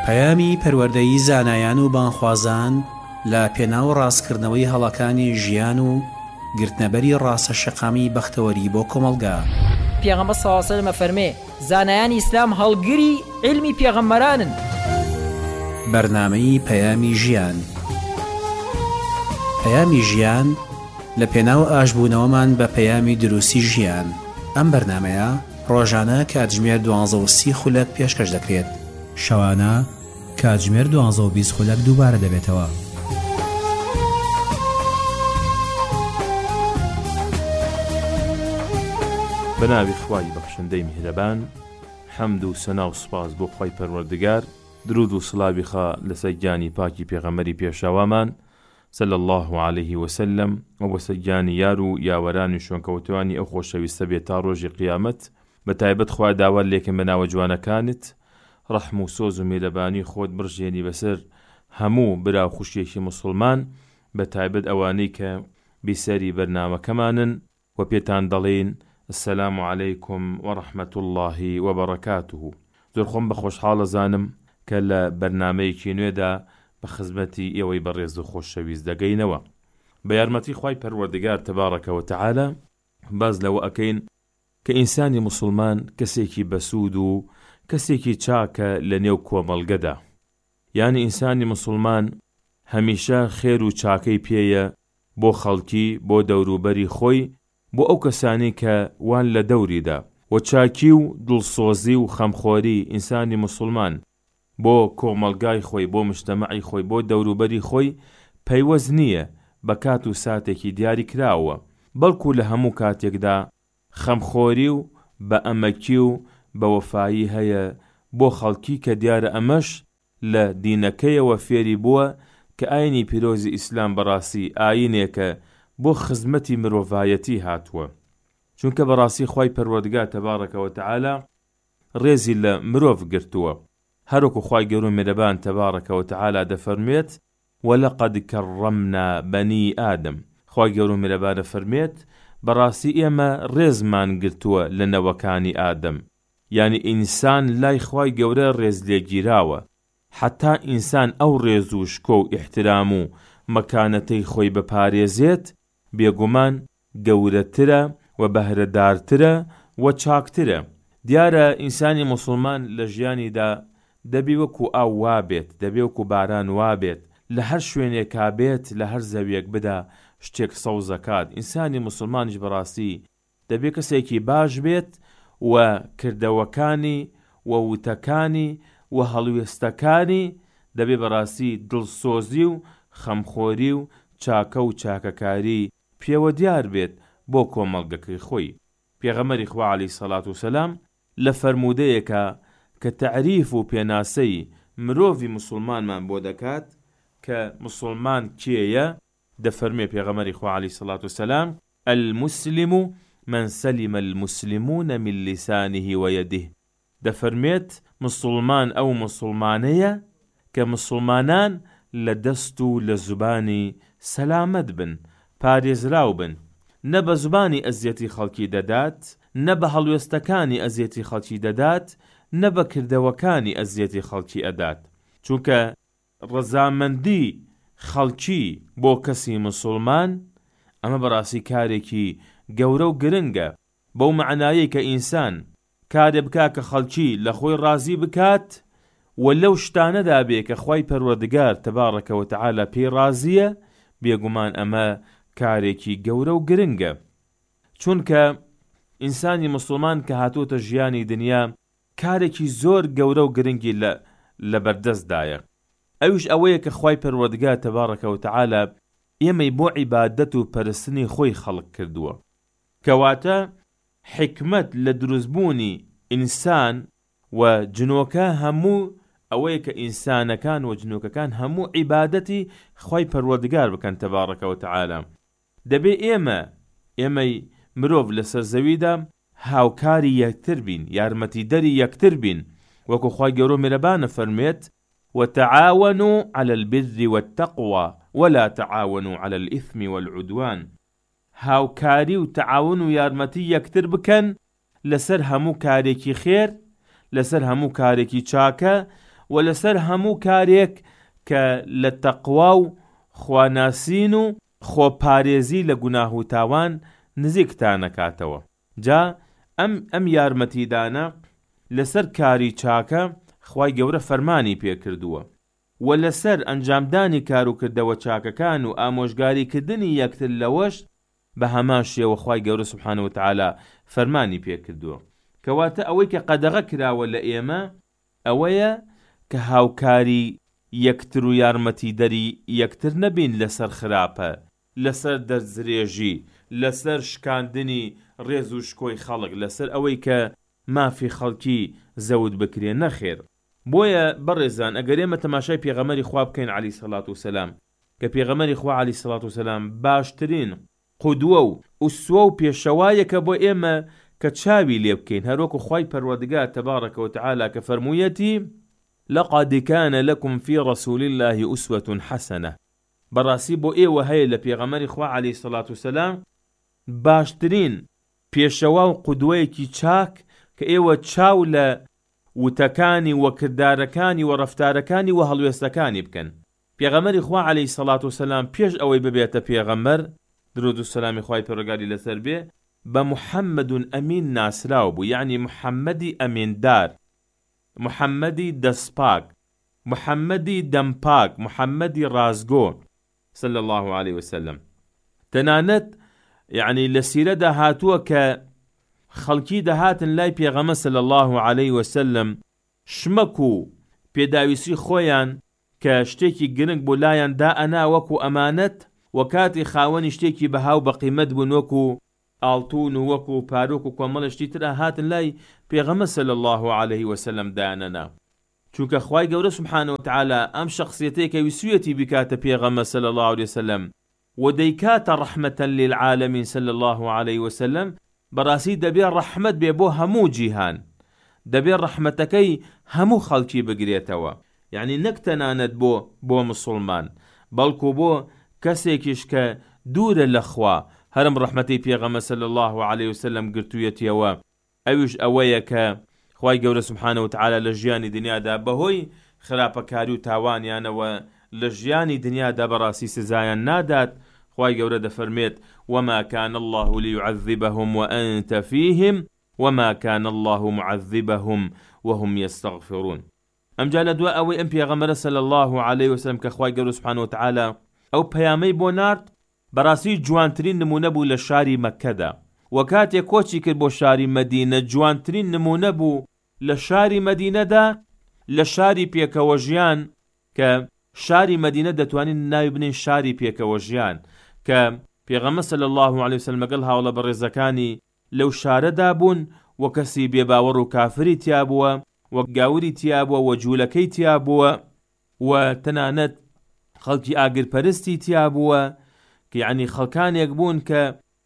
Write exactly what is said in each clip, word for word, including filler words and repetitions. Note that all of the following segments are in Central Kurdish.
پەیامی پەروەردەیی زانایان و بانخوازان لە پێناو ڕاستکردنەوەی هەڵەکانی ژیان و گرتنەبەری ڕاستە شەقامی بەختەوەری بۆ کۆمەلگا. پێغەمبەر صلی الله علیه و سلم فەرمێ زانایانی ئیسلام هەڵگری علمی پێغەمبەرانن. بەرنامەی پەیامی ژیان. پەیامی ژیان لە پێناو ئاشبوونەوەمان بە پەیامی دروستی ژیان. ئەم بەرنامەیە ڕۆژانە کاتژمێر دوانزە و سی خولەک پێشکەش دەکرێت. شەوانە کاتژمێر دوانزە و بیست خولەک دووبارە دەبێتەوە. بەناوی خوای بەخشندەی میهرەبان، حەمد و سەنا و سوپاس بۆ خوای پەروەردگار، درود و سڵاوی خا لەسەر گیانی پاکی پێغەمبەری پێشەوامان صلی الله علیه وسلم و بۆ سەرگیانی یار و یاوەرانی شوێنکەوتوانی ئەو خۆشەویستە بێت تا ڕۆژی قیامەت. بە تایبەت خوا داوا لێکن بە ناوە جوانەکانت، ڕەحم و سۆز و میرەبانی خۆت بڕژێنی بەسەر هەموو برا و خوشیەکی موسڵمان، بە تایبەت ئەوانەی کە بیسەری بەرنامەکەمانن و پێتان دەڵێن السلام علیکم و ڕەحمەت الله و بەڕەکاتوه. زۆر خۆم بە خۆشحاڵە زانم کە لە بەرنامەیەکی نوێدا بە خزمەتی ئێوەی بەڕێز و خۆشەویست دەگەینەوە. بە یارمەتی خوای پەروەردگار تەبارەکە و تەعالە باز لەوە ئەکەین کە ئینسانی موسڵمان کەسێکی بەسوود و کەسێکی چاکە لە نێو کۆمەڵگەدا. یعنی ئینسانی موسڵمان هەمیشە خێر و چاکەی پێیە بۆ خەڵکی، بۆ دەوروبەری خۆی، بۆ ئەو کەسانی کە وان لە دەوریدا. و چاکی و دڵسۆزی و خەمخۆری ئینسانی موسڵمان بۆ کۆمەڵگای خۆی، بۆ مجتەمەعی خۆی، بۆ دەوروبەری خۆی پەیوەست نییە بە کات و ساتێکی دیاری کراوە، بەڵکو لە هەموو کاتێکدا خەمخۆری و بە ئەمەکی و بە وەفایی هەیە بۆ خەڵکی کە دیارە ئەمەش لە دینەکەیەوە فێری بووە کە ئاینی پیرۆزی ئیسلام بەڕاستی ئاینێکە بۆ خزمەتی مرۆڤایەتی هاتووە. چونکە بەڕاستی خوای پەروەردگار تەبارەکە و تەعالە ڕێزی لە مرۆڤ گرتووە. هەروەکو خوای گەورە و میهرەبان تەبارەکە و تەعالە دەفەرمێت وەلەقەد کەڕەمنا بەنی ئادەم. خوای گەورە و میهرەبانە فەرمێت بەڕاستی ئێمە ڕێزمان گرتووە لە نەوەکانی ئادەم. یعنی ئینسان لای خوای گەورە ڕێز لێگیراوە، حتا ئینسان ئەو ڕێز و شکۆ و ئیحترام و مەکانەتەی خۆی بپارێزێت بێگومان گەورەترە و بەهرەدارترە و چاکترە. دیارە ئینسانی موسڵمان لە ژیانیدا دەبی وەکو ئاو وابێت، دەبێ وەکو باران وابێت، لە هەر شوێنێکا بێت، لە هەر زەویەک بدا شتێک سەوزەکات. ئینسانی موسڵمانیش بەڕاستی دەبێ کەسێکی باش بێت و کردەوەکانی و وتەکانی و هەڵوێستەکانی دەبێ بەڕاستی دڵسۆزی و خەمخۆری و چاکە و چاکەکاری پێوە دیار بێت بۆ کۆمەڵگەکەی خۆی. پێغەمبەری خوا عەلەیهی سەڵات و سەلام لە فەرموودەیەکە کە تەعریف و پێناسەی مرۆڤی موسڵمانمان بۆ دەکات کە موسڵمان کێیە، دەفەرمێ پێغەمبەری خوا عەلەیهی سەڵات و سەلام المسلم من سلم المسلمون من لسانه ويده. دەفەرمێت مسلمان ئەو مسلمانەیە کە مسلمانان لە دەست و لە زوبانی سەلامەت بن، پارێزراو بن، نە بە زوبانی ئەزیەتی خەڵکی دەدات، نە بە هەڵوێستەکانی ئەزیەتی خەڵکی دەدات، نە بە کردەوەکانی ئەزیەتی خەڵکی ئەدات. چونکە ڕەزامەندی خەڵکی بۆ کەسی مسلمان ئەمە بەڕاستی کارێکی گەورە و گرنگە، بەو معنایەی کە ئینسان کارێ بکا کە خەڵکی لە خۆی ڕازی بکات و لەو شتانەدا بێ کە خوای پەروەردگار تەبارەکە و تەعالە پێی ڕازیە، بێگومان ئەمە کارێکی گەورە و گرنگە. چونکە ئینسانی موسڵمان کە هاتووەتە ژیانی دنیا کارێکی زۆر گەورە و گرنگی لە بەردەستدایە. ئەویش ئەوەیە کە خوای پەروەردگار تەبارەکە و تەعالە ئێمەی بۆ عیبادەت و پەرستنی خۆی خەڵق کردووە، کەواتە حکمت لە دروستبوونی ئینسان و جنۆکە هەموو ئەوەیە کە ئینسانەکان و جنۆکەکان هەموو عیبادەتی خوای پەروەردگار بکەن تەبارەکە و تەعالە. دەبێ ئێمە ئێمەی مرۆڤ لەسەر زەویدا هاوکاری یەکتر بین، یارمەتی دەری یەکتر بین، وەکو خوای گەورە و میهرەبانە فەرمێت وتعاونوا على البر والتقوى ولا تعاونوا على الإثم والعدوان. هاوکاری و تعاون و یارمەتی یەکتر بکەن لەسەر هەموو کارێکی خێر، لەسەر هەموو کارێکی چاکە، و لەسەر هەموو کارێک کە لە تەقوا و خواناسین و خۆپارێزی لە گوناه و تاوان نزیکتان نەکاتەوە. جا ئەم ئەم یارمەتیدانە لەسەر کاری چاکە خوای گەورە فەرمانی پێکردووە و لەسەر ئەنجامدانی کار و کردەوە چاکەکان و ئامۆژگاریکردنی یەکتر لەوەش بە هەمان شێوە خوای گەورە سوبحانە و تەعالا فەرمانی پێکردووە. کەواتە ئەوەی کە قەدەغە کراوە لە ئێمە ئەوەیە کە هاوکاری یەکتر و یارمەتی دەری یەکتر نەبین لەسەر خراپە، لەسەر دەرزرێژی، لەسەر شکاندنی ڕێز و شکۆی خەڵک، لەسەر ئەوەی کە مافی خەڵکی زەود بکرێ، نەخێر. بۆیە بەڕێزان ئەگەر ئێمە تەماشای پێغەمەری خوا بکەین عەلەیهی سەڵات وسەلام کە پێغەمەری خوا عەلەیهی سەڵات وسەلام باشترین قودوە و ئوسوە و پێشەوایەکە بۆ ئێمە کە چاوی لێ بکەین، هەروەکو خوای پەروەردگار تەبارەکە و تەعالا کە فەرموویەتی لەقەد کان لەکم فی ڕەسوول الله ئوسوەة حەسەنە، بەڕاستی بۆ ئێوە هەیە لە پێغەمەری خوا عەلەیهی سەڵات وسەلام باشترین پێشەوا و قودوەیەکی چاک کە ئێوە چاو لە وتەکانی و کردارەکانی و ڕەفتارەکانی و هەڵوێستەکانی بکەن. پێغەمەری خوا عەلەیهی سەڵات وسەلام پێش ئەوەی ببێتە پێغەمبەر درود و سەلامی خوای پەروەردگاری لەسەر بێ بە محەممەدون ئەمین ناسراو بوو، یعنی محەممەدی ئەمیندار، محەممەدی دەستپاک، محەممەدی دەمپاک، محەممەدی ڕازگۆ صلی الله عليه وسلم. تەنانەت یعنی لە سیرەدا هاتووە کە خەڵکی دەهاتن لای پێغەمبەر صلی الله عليه وسلم شمەک و پێداویستی خۆیان کە شتێکی گرنگ بۆ لایەن دائەنا وەکو ئەمانەت و کاتی خاوەنی شتێکی بەهاو بە قیمەت بوون وەکو ئاڵتون و وەکو پارۆک و کۆمەڵشتی تر هاتن لای پێغەمبەر صلی الله عليه وسلم دائەنەنا، چونکە خوای گەورە سبحانه وتعالى ئەم شخصیەتەیە کە ویسویەتی بکاتە پێغەمبەر صلی الله عليه وسلم و دەیکاتە ڕەحمەتەن للعالەمین صلی الله عليه وسلم، بەڕاستی دەبێت ڕەحمەت بێ بۆ هەموو جیهان، دەبێت ڕەحمەتەکەی هەموو خەڵکی بگرێتەوە، یعنی نەک تەنانەت بۆ بۆ مسلمان بەڵکو بۆ کەسێکیش کە دوورە لە خوا هەرم ڕەحمەتی پێغەمبەر صلی الله عليه وسلم گرتوویەتیەوە. ئەویش ئەوەیە کە خوای گەورە سبحانه وتعالى لە ژیانی دنیادا بەهۆی خراپەکاری و تاوانیانەوە لە ژیانی دنیادا بەڕاستی سزایان نادات. خوای گەورە دەفەرمێت وما كان الله ليعذبهم وأنت فيهم وما كان الله معذبهم وهم يستغفرون. ئەم جا لە دوای ئەوەی ئەم پێغەمبەرە صلی الله عليه وسلم کە خوای گەورە سبحانه وتعالى ئەو پەیامەی بۆ نارد بەڕاستی جوانترین نمونە بوو لە شاری مەککەدا، و کاتێک کۆچی کرد بۆ شاری مەدینە جوانترین نمونە بوو لە شاری مەدینەدا، لە شاری پێکەوە ژیان کە شاری مەدینە دەتوانین ناوی بنین شاری پێکەوە ژیان کە پێغەمبەر صلی الله عليه وسلم لەگەڵ هاوڵە بەڕێزەکانی لەو شارەدا بوون و کەسی بێباوەڕ و کافری تیا بووە و گاوری تیا بووە و جوولەکەی تیا بووە و تەنانەت خەڵکی ئاگرپەرستی تیا بووە کە یعنی خەڵکانێک بوون کە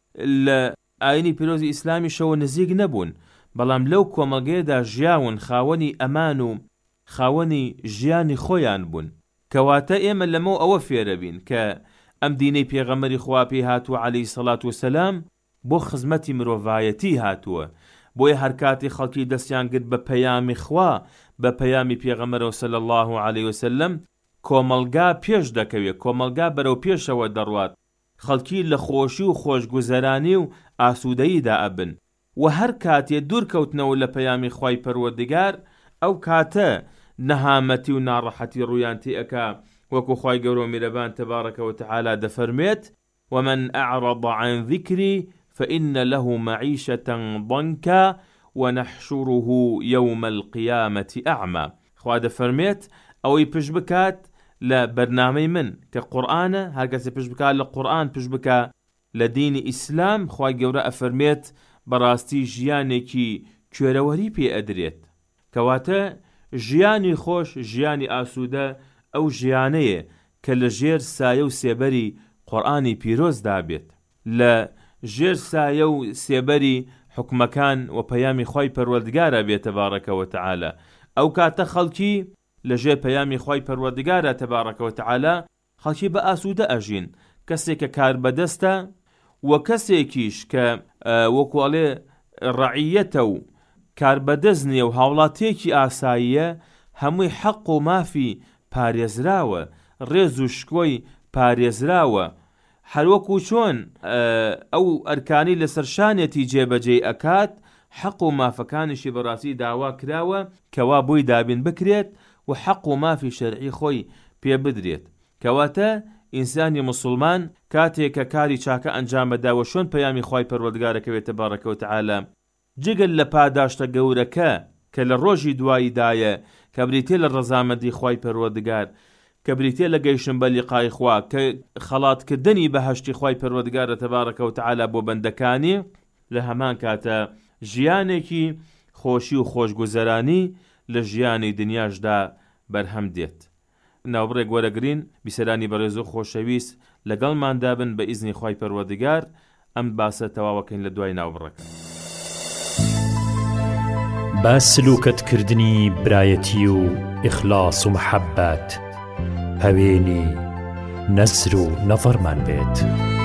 لە ئاینی پیرۆزی ئیسلامی شەوە نزیک نەبوون، بەڵام لەو کۆمەلگەیەدا ژیاون، خاوەنی ئەمان و خاوەنی ژیانی خۆیان بوون. کەواتە ئێمە لەمە ئەوە فێرە بین کە ئەم دینەی پێغەمبەری خوا پێی هاتووە عەلەیهی سەڵات وسەلام بۆ خزمەتی مرۆڤایەتی هاتووە، بۆیە هەر کاتی خەڵکی دەستیان گرت بە پەیامی خوا، بە پەیامی پێغەمبەرەوە صلی الله عليه وسلم، کۆمەلگا پێش دەکەوێت، کۆمەلگا بەرەو پێشەوە دەڕوات، خەڵکی لە خۆشی و خۆشگوزەرانی و ئاسوودەییدا ئەبن، و هەر کاتێ دوورکەوتنەوە لە پەیامی خوای پەروەردگار ئەو کاتە نەهامەتی و ناڕەحەتی ڕوویان تێئەکا، وەکو خوای گەورە و میرەبان تەبارەکە و تەعالا دەفەرمێت ومن أعرض عن ذكري فإن له معيشة ضنكا ونحشره يوم القيامة أعمى. خوا دەفەرمێت ئەوەی پشت بکات لە بەرنامەی من کە قورئانە، هەر کەسێ پشت بکات لە قورئان، پشت بکات لە دینی ئیسلام، خوای گەورە ئەفەرمێت بەڕاستی ژیانێکی کوێرەوەری پێ ئەدرێت. کەواتە ژیانی خۆش، ژیانی ئاسوودە ئەو ژیانەیە کە لە ژێر سایە و سێبەری قورئانی پیرۆزدا بێت، لە ژێر سایە و سێبەری حکمەکان و پەیامی خوای پەروەردگارە بێت تەبارەکە و تەعالا. ئەو کاتە خەڵکی لە ژێر پەیامی خوای پەروەردگارە تەبارەکە و تەعالا خەڵکی بە ئاسوودە ئەژین، کەسێک کە کار بەدەستە و کەسێکیش کە وەکو ئەڵێ ڕەعیەتە و کار بەدەست نییە و هاوڵاتیەکی ئاساییە، هەمووی حەق و مافی پارێزراوە، ڕێز و شکۆی پارێزراوە، هەروەکو چۆن ئەو ئەرکانی لەسەر شانێتی جێبەجێ ئەکات، حەق و مافەکانیشی بەڕاستی داوا کراوە کەوا بۆی دابین بکرێت و حەق و مافی شەرعی خۆی پێ بدرێت. کەواتە ئینسانی مسلمان کاتێک کە کاری چاکە ئەنجام بەداوە شۆن پەیامی خوای پەروەردگارەکەوێتە تبارەکە و تەعالە، جگەل لە پاداشتە گەورەکە کە لە ڕۆژی دواییدایە کە بریتێ لە ڕەزامەندی خوای پەروەردگار، کە بریتێ لە گەیشتن بە لیقای خوا، کە خەڵاتکردنی بەهەشتی خوای پەروەردگارە تبارەکە و تەعالە بۆ بەندەکانی، لە هەمان کاتە ژیانێکی خۆشی و خۆشگوزەرانی لە ژیانی دنیاشدا بەرهەم دێت. ناوبڕێک وەرەگرین بیسەرانی بەڕێز و خۆشەویست لەگەڵماندا بن بە ئیزنی خوای پەروەردگار. ئەم باسە تەواوەکەین لە دوای ناوبڕەکە. با سلوکەتکردنی برایەتی و ئیخلاس و محەبەت هەوێنی نەزر و نەڤەرمان بێت.